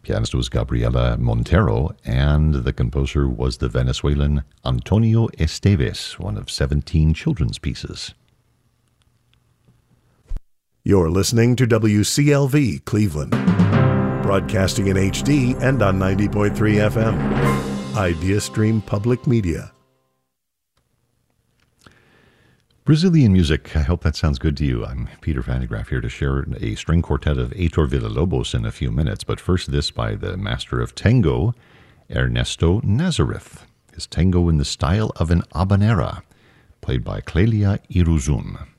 Pianist was Gabriela Montero, and the composer was the Venezuelan Antonio Esteves, one of 17 children's pieces. You're listening to WCLV Cleveland, broadcasting in HD and on 90.3 FM. IdeaStream Public Media. Brazilian music, I hope that sounds good to you. I'm Peter Van de Graaff here to share a string quartet of Heitor Villa-Lobos in a few minutes, but first this by the master of tango, Ernesto Nazareth. His tango in the style of an habanera, played by Clélia Iruzun.